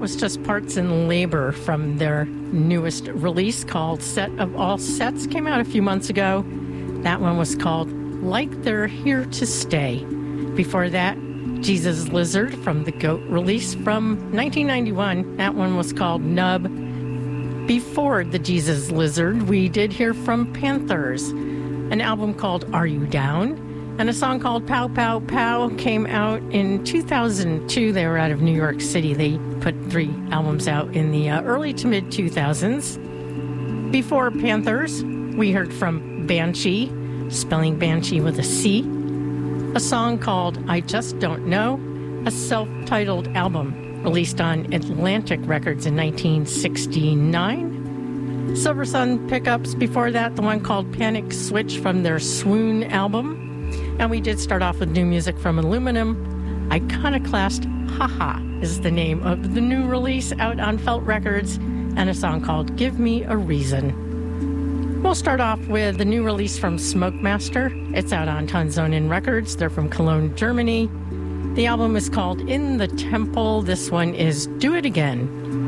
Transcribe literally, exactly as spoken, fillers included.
was just Parts and Labor from their newest release called Set of All Sets. Came out a few months ago. That one was called Like They're Here to Stay. Before that, Jesus Lizard from the Goat release from nineteen ninety-one. That one was called Nub. Before the Jesus Lizard, we did hear from Panthers, an album called Are You Down? And a song called Pow Pow Pow came out in two thousand two. They were out of New York City. They put three albums out in the uh, early to mid two thousands. Before Panthers, we heard from Banshee, spelling Banshee with a C, a song called I Just Don't Know, a self-titled album released on Atlantic Records in nineteen sixty-nine. Silver Sun Pickups before that, the one called Panic Switch from their Swoon album. And we did start off with new music from Aluminum. Iconoclast Haha is the name of the new release out on Felt Records, and a song called Give Me a Reason. We'll start off with the new release from Smokemaster. It's out on Tonzonen Records. They're from Cologne, Germany. The album is called In the Temple. This one is Do It Again.